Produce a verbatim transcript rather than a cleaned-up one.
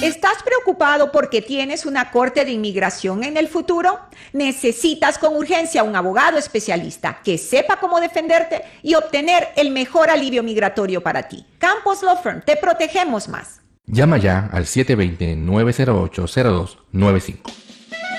¿Estás preocupado porque tienes una corte de inmigración en el futuro? Necesitas con urgencia un abogado especialista que sepa cómo defenderte y obtener el mejor alivio migratorio para ti. Campos Law Firm, te protegemos más. Llama ya al siete dos cero, nueve cero ocho, cero dos nueve cinco.